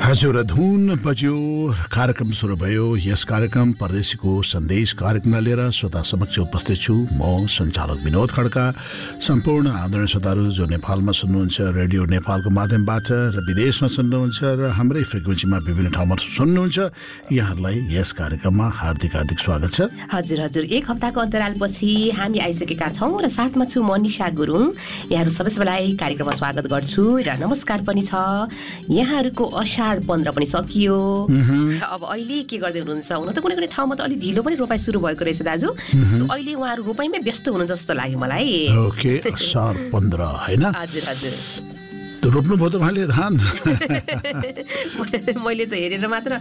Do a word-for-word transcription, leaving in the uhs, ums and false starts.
हजुर धुन बज्यो कार्यक्रम सुरु भयो। यस कार्यक्रम परदेशीको सन्देश कार्यक्रमलाई लिएर श्रोता समक्ष उपस्थित छु म सञ्चालक विनोद खड्का। सम्पूर्ण आदरणीय श्रोताहरू जो नेपालमा सुन्नुहुन्छ रेडियो नेपालको माध्यमबाट र विदेशमा सुन्नुहुन्छ र हाम्रै फ्रिक्वेन्सीमा विभिन्न ठाउँमा सुन्नुहुन्छ, यहाँहरूलाई यस कार्यक्रममा हार्दिक हार्दिक स्वागत छ। हजुर हजुर एक हप्ताको अन्तरालपछि हामी आइसकेका छौँ र साथमा छु म निशा गुरुङ। यहाँहरू सबै सबैलाई कार्यक्रममा स्वागत गर्छु र नमस्कार पनि छ। यहाँहरूको असार पन्ध्र पनि सकियो। अब अहिले के गर्दै हुनुहुन्छ? हुन त कुनै कुनै ठाउँमा त अलिक ढिलो पनि रोपाइ सुरु भएको रहेछ दाजु। सो अहिले उहाँहरू रोपाइमै व्यस्त हुनुहुन्छ जस्तो लाग्यो मलाई। ओके, असार पन्ध्र हैन? हजुर हजुर। रोप्नु भयो त उहाँले धान? मैले त हेरेर मात्र